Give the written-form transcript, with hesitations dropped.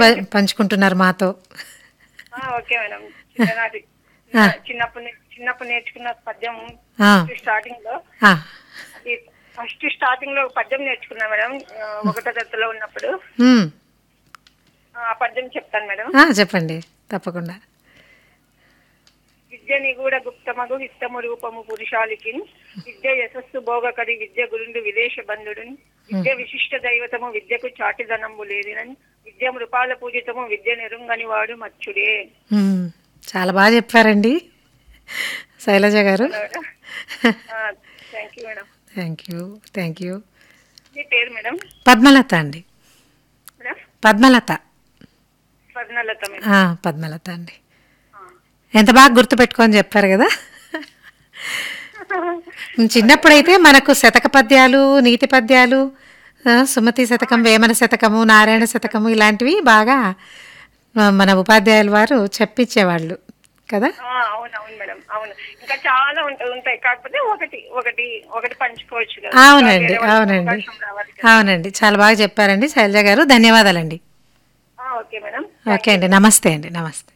పంచుకుంటున్నారు మాతో. Okay madam. చిన్నప్పుడు నేర్చుకున్న పద్యం ఆ, స్టార్టింగ్ లో ఆ, అది స్టార్టింగ్ లో పద్యం నేర్చుకున్నా మేడం. ఒకటో తరగతిలో ఉన్నప్పుడు ఉమ్, ఆ పద్యం చెప్తాను మేడం. చెప్పండి తప్పకుండా. విద్య నిగూఢ గుప్తమగు విత్తము రూపము పురుషాలికి విద్య యశస్సు భోగకరి విద్య గురుండు విదేశ బంధుడుని విద్య విశిష్ట దైవతము విద్యకు చాటిదనంబు లేదినని విద్య మృపాల పూజితము విద్య నిరుంగని వాడు మచ్చుడే. ఉమ్, చాలా బాగా చెప్పారండి శైలజ గారు. Thank you madam. Thank you, thank you. మీ పేరు మేడం? పద్మలత అండి. మేడం పద్మలత. స్వర్ణలత మేడం. పద్మలత అండి. ఎంత బాగా గుర్తుపెట్టుకొని చెప్పారు కదా. చిన్నప్పుడైతే మనకు శతక పద్యాలు, నీతి పద్యాలు, సుమతి శతకం, వేమన శతకము, నారాయణ శతకము ఇలాంటివి బాగా మన ఉపాధ్యాయుల వారు చెప్పించేవాళ్ళు కదా. అవునవును మేడం, అవును. ఇంకా చాలా ఉంటాయి, కాకపోతే ఒకటి ఒకటి ఒకటి పంచుకోవచ్చు కదా. అవునండి, అవునండి, అవునండి. చాలా బాగా చెప్పారండి శైలజ గారు. ధన్యవాదాలండి. Okay madam. ఓకే అండి, నమస్తే అండి, నమస్తే.